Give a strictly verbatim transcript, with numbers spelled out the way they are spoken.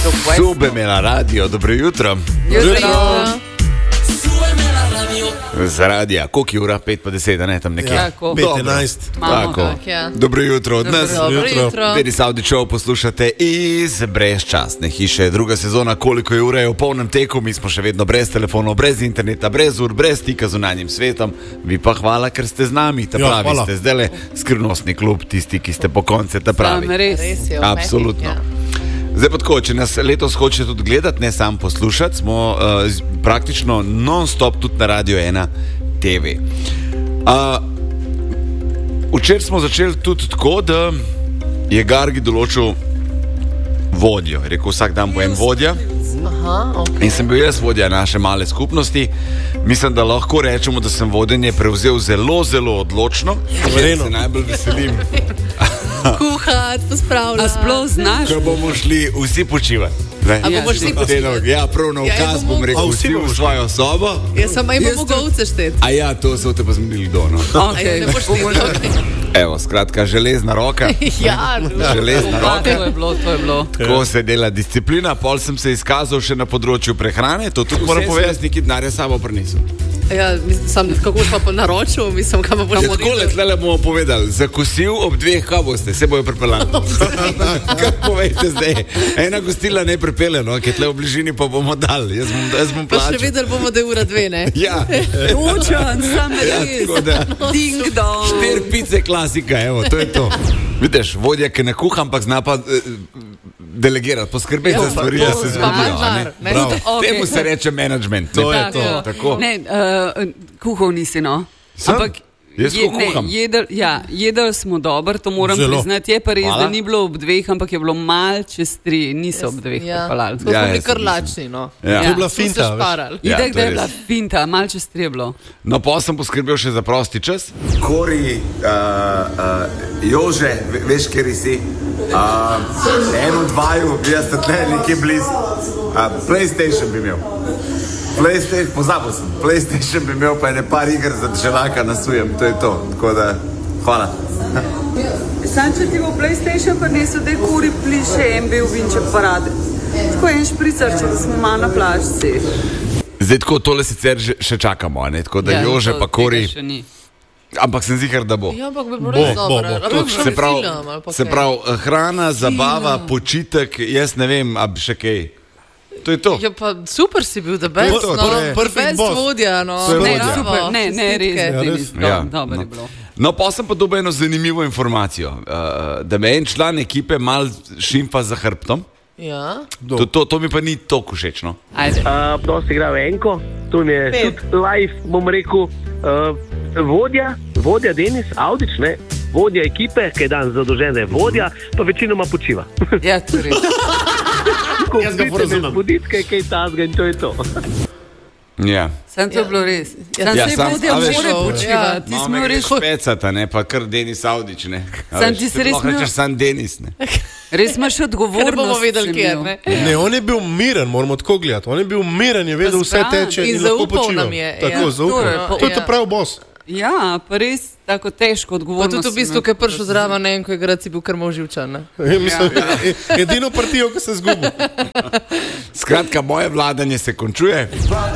Sube me na radio, dobro jutro. Jutro. Z radija, koliko je ura? pet pa deset, ne tam nekje. Ja, pet enajst. Tako. Tak, ja. Dobro jutro od nas. Dobro jutro. Denis Avdićov poslušate iz brezčasne hiše. Druga sezona, koliko je ura, je v polnem teku. Mi smo še vedno brez telefonov, brez interneta, brez ur, brez stika z zunanjim svetom. Vi pa hvala, ker ste z nami. Ta Ja, pravi hvala. ste zdajle skrivnostni klub, tisti, ki ste po konce, ta pravi. Sam res. Res je, Absolutno. ja. Zdaj pa tako, če nas letos hočete tudi gledati, ne samo poslušati, smo uh, z- praktično non-stop tudi na Radio ena T V. Uh, včeraj smo začeli tudi tako, da je Gargi določil vodjo. Je rekel, vsak dan bo en vodja. Aha, ok. In sem bil jaz vodja naše male skupnosti. Mislim, da lahko rečemo, da sem vodenje prevzel zelo, zelo odločno. Suvereno. Se najbolj veselim, Kuhat, pospravljati. A sploh znaš? ko bomo šli vsi počivati. Ne? A bomo šli počivati? Ja, prav na Ja, ukaz jaz bom bom rekel, mogla. A vsi vsi v bomo šli? svojo sobo. Jaz sem imel Jaz mogovce šteti. A ja, to so te pa zmenili kdo, no. A ja, ne boš ti, ok. Evo, skratka, železna roka. Ja, Železna Pa, roka. to je bilo, to je bilo. Tako se dela disciplina, pol sem se izkazal še na področju prehrane, to tudi moram povedati, neki denarja sabo prinesel. ja, mislim, sam, kako smo pa naročil, mislim, kam boš Ja, tako le, tle bomo povedali, zakosil ob dveh, kaj boste, se bojo pripeljali. Kaj povejte zdaj? Ena gostila ne pripelje, no, ki je tle v bližini, pa bomo dali, jaz bom, jaz bom Pa še plačal. videli bomo, da je ura dve, ne? Ja, Točan, sam ja, res. tako da. Ding dong. Štir pice klasika, evo, to je to. Vidiš, vodja, ki ne kuha, ampak zna pa eh, delegirati, poskrbeti Ja, za stvari, to- da se pa zgodijo. a manžar, ne? ne? Prav. Okej. Temu se reče management. To ne? je to. Tako. Ne, uh, kuhal nisi, no. Sem? Jaz je- ko ne, kuham. jedel, ja, jedel smo dobro, to moram Zelo. priznati. Je pa res, Hvala. da ni bilo ob dveh, ampak je bilo mal čez tri, niso ob dveh Ja, pripeljali. smo Ja, bili jaz kar sem lačni, no. Ja. To je bila Smo se finta, veš. šparali. Ja, Idek, to da je je bila res. finta, mal čez tri je bilo. No, pa sem poskrbel še za prosti čas. Kori, uh, uh, Jože, ve- veš, kjer si? Uh, eno, dvaju, jaz sem tle nekje blizu. Uh, PlayStation bi imel. PlayStation, pozabil sem. PlayStation bi imel, pa je ne par iger za državljaka nasujem. To je to. Tako da, hvala. Sam če ti bo PlayStation prinesel, da je kuri pliše en bil vinček parade. Tako en špricarček, da smo malo na plažci. Zdaj tako, tole sicer že- še čakamo, a ne? Tako da Ja, Jože to- pa Kori, tega še ni. ampak sem ziher, da bo. Ja, ampak bi bilo Bo, res bo, dobro. bo. Ali To bi Se šel pravi, film, ali pa se kaj? pravi, hrana, zabava, počitek, jaz ne vem, a bi še kaj. To je to. Ja, pa super si bil, da best, to, no. to je perfect Best boss. vodja, no. To je Ne, vodja. super, ne, ne, res, Čestitke. Denis, do, Ja, dobro no. je bilo. No, pa sem pa dobil eno zanimivo informacijo, uh, da me en član ekipe mal šimfa za hrbtom. Ja. To, to, to mi pa ni toliko všeč. No? Ajde. Uh, dosti igral enko, tu mi je Pet. tudi live, bom rekel, uh, vodja, vodja Denis Avdić, ne, vodja ekipe, ki je dan zadolžen, da je vodja, pa večinoma počiva. Ja, to je res. Jaz ga porazumem. Buditke, kaj tazga in to je to. Ja. Sam to je bilo res. Sam Ja, se sam- vodja a veš- more počivati. Ti Malo smo me res, greš pecata, ne, pa kar Denis Avdić, ne. A Sam veš, ti si ti res lahko imel- rečeš sam Denis, ne. res imaš Ker ne odgovornost. bomo vedeli, sem kje, imel. ne. Ne, on je bil miren, moramo tako gledati. On je bil miren, je vedel, vse zbran. teče In in lahko zaupal počiva. nam je, Tako, ja. zaupal. To je pa- To je to ja. prav boss. Ja, pa res tako težko Pa odgovornost. tudi v bistvu, sem ki je prišel zraven, ne vem, ko je grad si bil kar moživčan, ne. Ja, mislim, edino partijo, ki se zgubi. Skratka, moje vladanje se končuje.